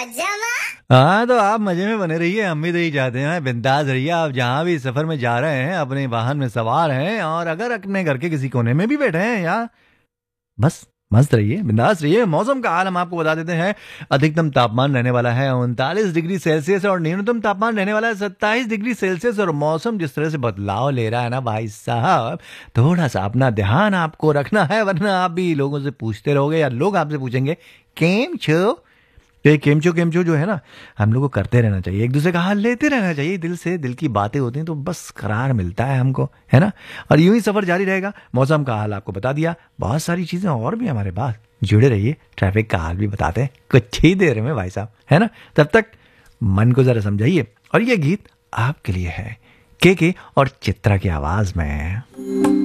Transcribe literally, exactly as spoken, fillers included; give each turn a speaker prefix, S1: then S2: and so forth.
S1: मजा में।
S2: हाँ तो आप मजे में बने रहिए, हम भी तो यही चाहते हैं। बिंदास रहिए, आप जहाँ भी सफर में जा रहे हैं, अपने वाहन में सवार हैं, और अगर अपने घर के किसी कोने में भी बैठे हैं, या बस मस्त रहिए, बिंदास रहिए। मौसम का हाल हम आपको बता देते हैं। अधिकतम तापमान रहने वाला है उनतालीस डिग्री सेल्सियस और न्यूनतम तापमान रहने वाला है सत्ताईस डिग्री सेल्सियस। और मौसम जिस तरह से बदलाव ले रहा है ना भाई साहब, थोड़ा सा अपना ध्यान आपको रखना है, वरना आप भी लोगों से पूछते रहोगे या लोग आपसे पूछेंगे केम छो। तो ये केमचो केमचो जो है ना, हम लोग को करते रहना चाहिए, एक दूसरे का हाल लेते रहना चाहिए दिल से। दिल की बातें होती हैं तो बस करार मिलता है हमको, है ना। और यूं ही सफर जारी रहेगा। मौसम का हाल आपको बता दिया, बहुत सारी चीजें और भी हमारे पास, जुड़े रहिए। ट्रैफिक का हाल भी बताते हैं कुछ ही देर में भाई साहब, है ना। तब तक मन को जरा समझाइए, और ये गीत आपके लिए है, के के और चित्रा की आवाज में।